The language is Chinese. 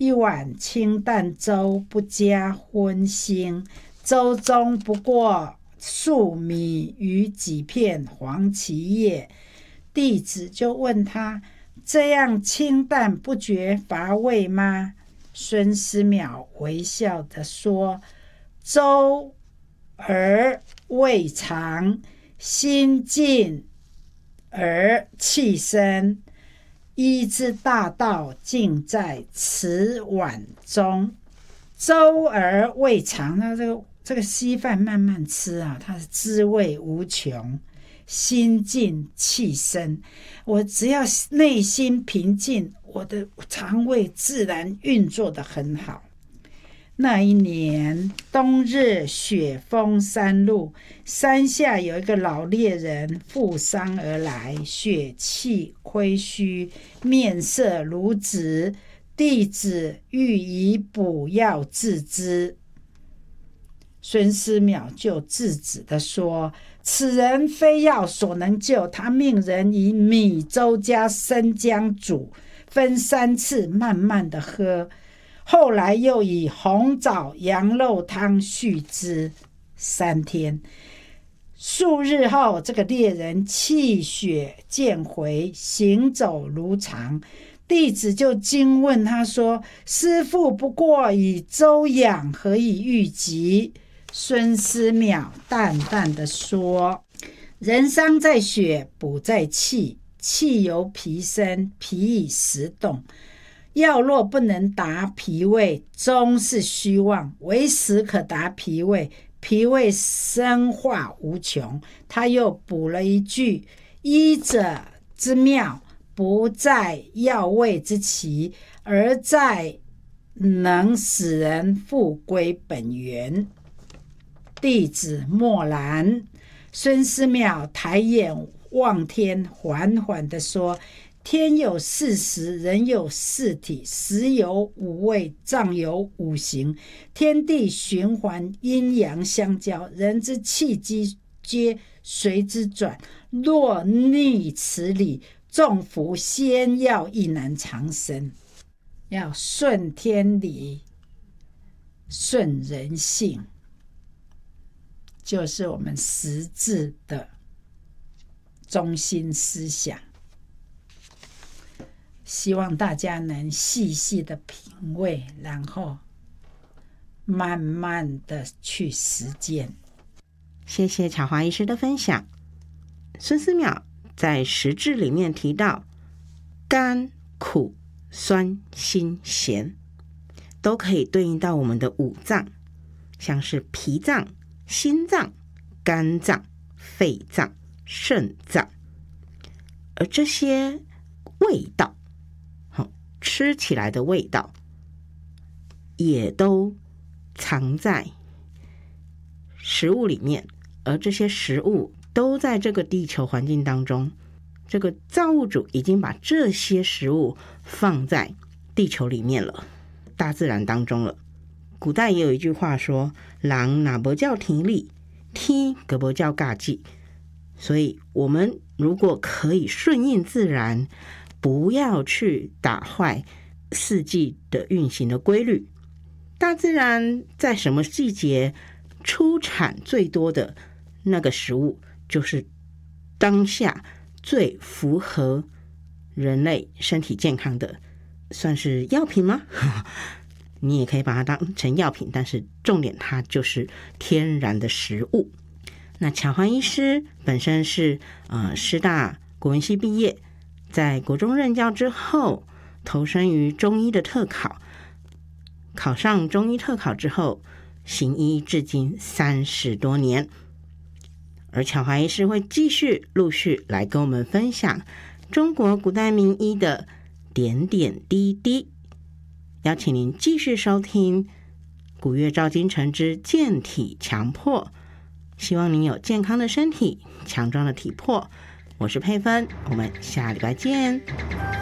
一碗清淡粥，不加荤腥，粥中不过粟米与几片黄芪叶。弟子就问他，这样清淡不觉乏味吗？孙思邈微笑地说，粥而味长，心静而气生，医之大道尽在此碗中。粥而味长，那这个稀饭慢慢吃啊，它的滋味无穷，心静气生。我只要内心平静，我的肠胃自然运作得很好。那一年冬日，雪封山路，山下有一个老猎人负伤而来，血气亏虚，面色如纸。弟子欲以补药治之。孙思邈就制止地说，此人非药所能救，他命人以米粥加生姜煮，分3次慢慢的喝，后来又以红枣羊肉汤续之3天。数日后，这个猎人气血渐回，行走如常。弟子就惊问他说，师父不过以粥养，何以愈疾？孙思邈淡淡的说，人伤在血，补在气，气由脾生，脾以食动。药若不能达脾胃，终是虚妄，唯食可达脾胃，脾胃生化无穷。他又补了一句，医者之妙，不在药味之奇，而在能使人复归本源。弟子默然。孙思邈抬眼望天，缓缓地说，天有4时，人有4体，时有5味，脏有5行，天地循环，阴阳相交，人之气机皆随之转。若逆此理，众服仙药亦难长生。要顺天理，顺人性，就是我们实质的中心思想。希望大家能细细的品味，然后慢慢的去实践。 谢谢巧华医师的分享。孙思邈在食治里面提到，甘苦酸辛咸都可以对应到我们的5脏，像是脾脏、心脏、肝脏、肺脏、肾脏。而这些味道，吃起来的味道也都藏在食物里面，而这些食物都在这个地球环境当中，这个造物主已经把这些食物放在地球里面了，大自然当中了。古代也有一句话说，人哪不叫听力，天可不叫尬技。所以我们如果可以顺应自然，不要去打坏4季的运行的规律，大自然在什么季节出产最多的那个食物，就是当下最符合人类身体健康的，算是药品吗？你也可以把它当成药品，但是重点它就是天然的食物。那巧华医师本身是师大国文系毕业，在国中任教之后投身于中医的特考，考上中医特考之后行医至今30多年。而巧华医师会继续陆续来跟我们分享中国古代名医的点点滴滴。邀请您继续收听古月照今晨之健体强迫，希望您有健康的身体，强壮的体魄。我是佩芬，我们下礼拜见。